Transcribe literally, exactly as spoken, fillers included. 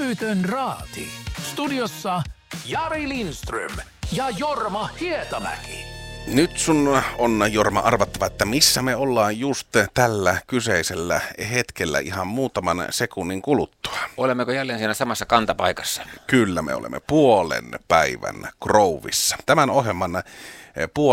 Älytön raati. Studiossa Jari Lindström ja Jorma Hietamäki. Nyt sun on, Jorma, arvattava, että missä me ollaan just tällä kyseisellä hetkellä ihan muutaman sekunnin kuluttua. Olemmeko jälleen siinä samassa kantapaikassa? Kyllä, me olemme puolen päivän Groovissa. Tämän ohjelman puolen